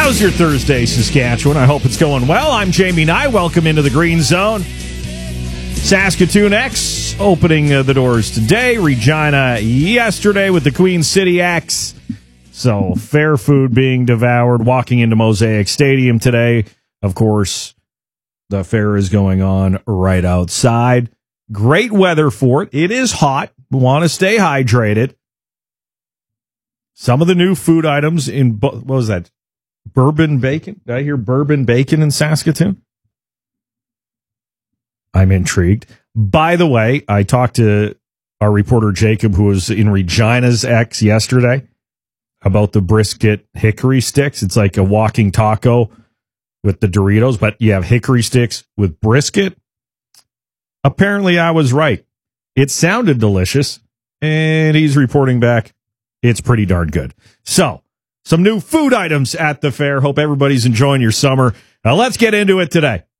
How's your Thursday, Saskatchewan? I hope it's going well. I'm Jamie Nye. Welcome into the Green Zone. Saskatoon X opening the doors today. Regina yesterday with the Queen City X. So fair food being devoured. Walking into Mosaic Stadium today. Of course, the fair is going on right outside. Great weather for it. It is hot. We want to stay hydrated. Some of the new food items in, what was that? Bourbon bacon? Did I hear bourbon bacon in Saskatoon? I'm intrigued. By the way, I talked to our reporter Jacob, who was in Regina's X yesterday, about the brisket hickory sticks. It's like a walking taco with the Doritos, but you have hickory sticks with brisket. Apparently, I was right. It sounded delicious, and he's reporting back it's pretty darn good. So, some new food items at the fair. Hope everybody's enjoying your summer. Now, let's get into it today.